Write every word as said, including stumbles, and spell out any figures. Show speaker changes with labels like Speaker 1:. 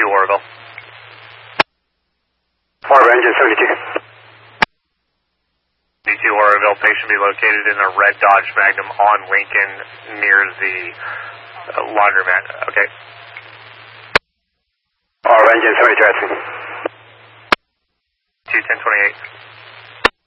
Speaker 1: two Oroville.
Speaker 2: Oroville, engine seventy-two.
Speaker 1: seventy-two Oroville, patient be located in a red Dodge Magnum on Lincoln near the uh, laundromat. Okay.
Speaker 2: Oroville, engine seventy-two, asking.
Speaker 1: two ten twenty-eight.